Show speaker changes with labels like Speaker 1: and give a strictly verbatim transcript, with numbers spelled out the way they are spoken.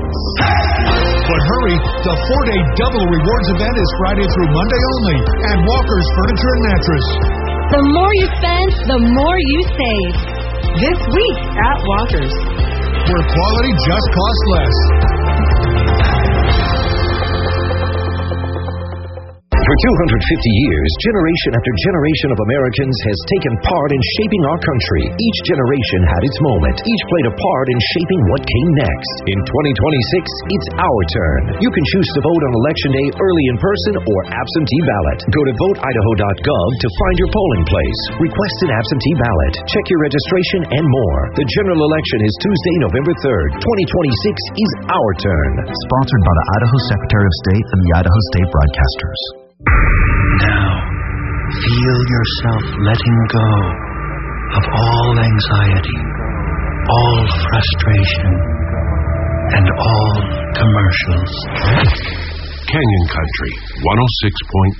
Speaker 1: But hurry, the four-day double rewards event is Friday through Monday only at Walker's Furniture and Mattress.
Speaker 2: The more you spend, the more you save. This week at Walker's.
Speaker 1: Where quality just costs less.
Speaker 3: For two hundred fifty years, generation after generation of Americans has taken part in shaping our country. Each generation had its moment. Each played a part in shaping what came next. In twenty twenty-six, it's our turn. You can choose to vote on Election Day early in person or absentee ballot. Go to vote idaho dot gov to find your polling place. Request an absentee ballot. Check your registration and more. The general election is Tuesday, November third. twenty twenty-six is our turn.
Speaker 4: Sponsored by the Idaho Secretary of State and the Idaho State Broadcasters.
Speaker 5: Now, feel yourself letting go of all anxiety, all frustration, and all commercials.
Speaker 6: Canyon Country, one oh six point